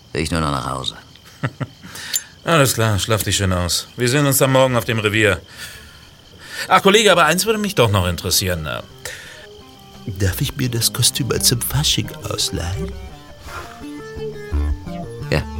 will ich nur noch nach Hause. Alles klar, schlaf dich schön aus. Wir sehen uns dann morgen auf dem Revier. Ach, Kollege, aber eins würde mich doch noch interessieren. Darf ich mir das Kostüm zum Fasching ausleihen? Ja.